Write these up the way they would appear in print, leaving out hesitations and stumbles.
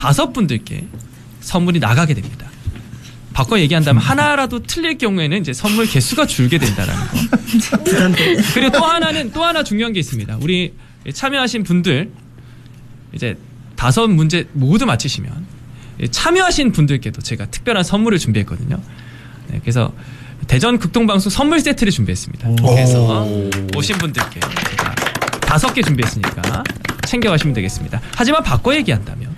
5분들께 선물이 나가게 됩니다. 바꿔 얘기한다면 하나라도 틀릴 경우에는 이제 선물 개수가 줄게 된다라는 거. 그리고 또 하나 중요한 게 있습니다. 우리 참여하신 분들 이제 5문제 모두 맞히시면 참여하신 분들께도 제가 특별한 선물을 준비했거든요. 네, 그래서 대전 극동방송 선물 세트를 준비했습니다. 그래서 오신 분들께 제가 5개 준비했으니까 챙겨가시면 되겠습니다. 하지만 바꿔 얘기한다면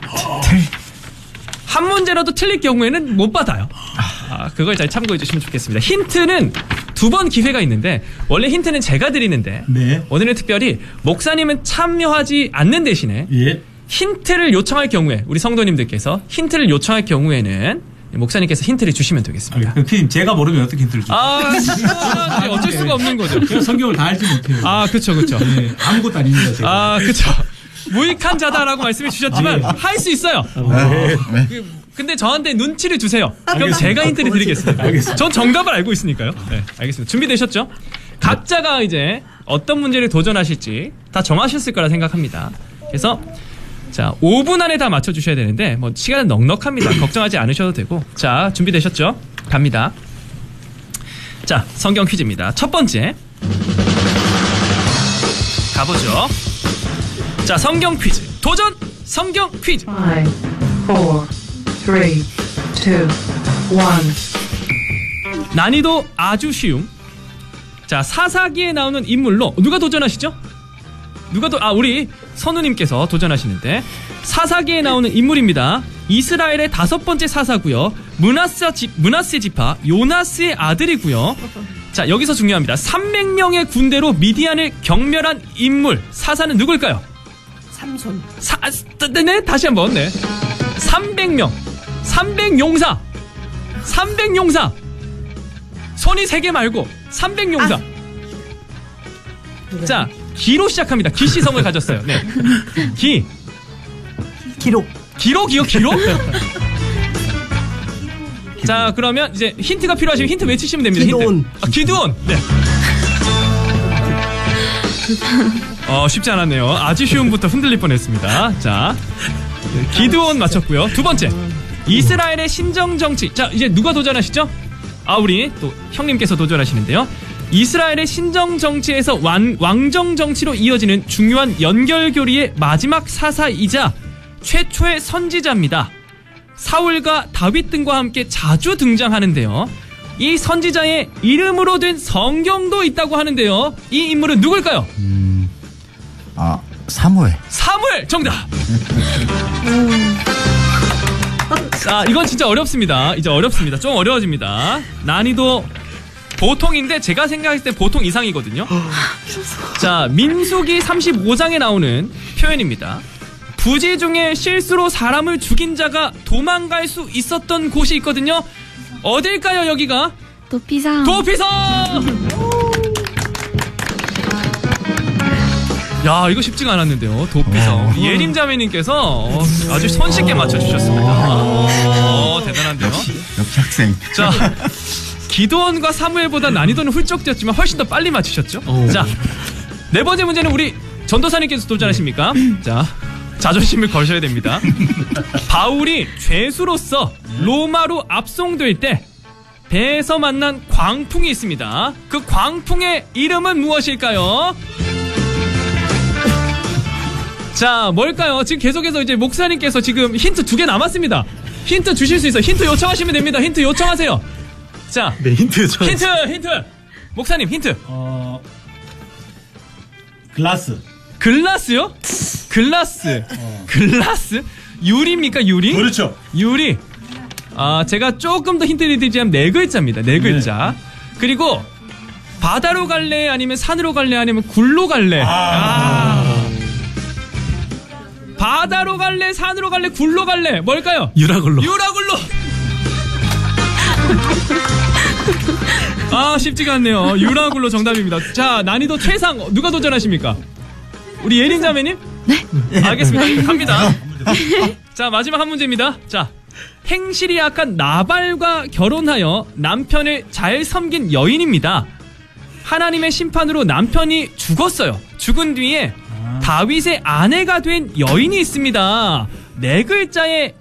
한 문제라도 틀릴 경우에는 못 받아요. 그걸 잘 참고해 주시면 좋겠습니다. 힌트는 2번 기회가 있는데 원래 힌트는 제가 드리는데 네. 오늘은 특별히 목사님은 참여하지 않는 대신에 힌트를 요청할 경우에 우리 성도님들께서 힌트를 요청할 경우에는 목사님께서 힌트를 주시면 되겠습니다. 피디님 제가 모르면 어떻게 힌트를 줄까요? 어쩔 수가 없는 거죠. 제가 성경을 다 알지 못해요. 그쵸. 네, 아무것도 아닙니다. 제가. 그쵸. 무익한 자다라고 말씀해 주셨지만 할 수 있어요. 근데 저한테 눈치를 주세요. 그럼 제가 힌트를 드리겠습니다. 알겠습니다. 전 정답을 알고 있으니까요. 네, 알겠습니다. 준비되셨죠? 각자가 이제 어떤 문제를 도전하실지 다 정하셨을 거라 생각합니다. 그래서 자 5분 안에 다 맞춰주셔야 되는데 뭐 시간은 넉넉합니다. 걱정하지 않으셔도 되고. 자 준비되셨죠? 갑니다. 자 성경 퀴즈입니다. 첫 번째 가보죠. 자 성경 퀴즈 도전 성경 퀴즈 5, 4, 3, 2, 1 난이도 아주 쉬움. 자 사사기에 나오는 인물로 누가 도전하시죠? 우리 선우님께서 도전하시는데 사사기에 나오는 인물입니다. 이스라엘의 5번째 사사고요. 므낫세 지파 요나스의 아들이고요. 자 여기서 중요합니다. 300명의 군대로 미디안을 경멸한 인물 사사는 누굴까요? 삼손. 네 다시 한번. 네 300명 300용사 손이 3개 말고 300용사. 자 기로 시작합니다. 기시성을 가졌어요. 네. 기록이요? 자 그러면 이제 힌트가 필요하시면 힌트 외치시면 됩니다. 기드온. 네. 쉽지 않았네요. 아주 쉬움부터 흔들릴 뻔했습니다. 자 기드온 맞췄고요. 두 번째 이스라엘의 신정정치. 자 이제 누가 도전하시죠? 우리 또 형님께서 도전하시는데요. 이스라엘의 신정정치에서 왕정정치로 이어지는 중요한 연결교리의 마지막 사사이자 최초의 선지자입니다. 사울과 다윗 등과 함께 자주 등장하는데요. 이 선지자의 이름으로 된 성경도 있다고 하는데요. 이 인물은 누굴까요? 사무엘 정답. 자 이건 진짜 어렵습니다. 이제 어렵습니다. 좀 어려워집니다. 난이도 보통인데 제가 생각했을 때 보통 이상이거든요. 자 민수기 35장에 나오는 표현입니다. 부지 중에 실수로 사람을 죽인 자가 도망갈 수 있었던 곳이 있거든요. 어딜까요 여기가? 도피성. 야 이거 쉽지가 않았는데요. 도피성. 예림자매님께서 아주 손쉽게 맞춰주셨습니다. 대단한데요. 역시 학생. 자 기도원과 사무엘보다 난이도는 훌쩍 뛰었지만 훨씬 더 빨리 맞추셨죠. 자 4번째 문제는 우리 전도사님께서 도전하십니까? 자 자존심을 걸으셔야 됩니다. 바울이 죄수로서 로마로 압송될 때 배에서 만난 광풍이 있습니다. 그 광풍의 이름은 무엇일까요? 자 뭘까요? 지금 계속해서 이제 목사님께서 지금 힌트 2개 남았습니다. 힌트 주실 수 있어요. 힌트 요청하시면 됩니다. 힌트 요청하세요. 자 네 힌트 요청하세요. 힌트 목사님 힌트. 글라스요? 글라스? 유리입니까? 유리? 그렇죠. 유리. 제가 조금 더 힌트를 드리자면 4글자입니다. 4글자. 그리고 바다로 갈래? 아니면 산으로 갈래? 아니면 굴로 갈래? 바다로 갈래? 산으로 갈래? 굴로 갈래? 뭘까요? 유라굴로. 쉽지가 않네요. 유라굴로 정답입니다. 자 난이도 최상 누가 도전하십니까? 우리 예린자매님? 네. 알겠습니다. 갑니다. 자 마지막 한 문제입니다. 자 행실이 약한 나발과 결혼하여 남편을 잘 섬긴 여인입니다. 하나님의 심판으로 남편이 죽었어요. 죽은 뒤에 다윗의 아내가 된 여인이 있습니다. 네 글자의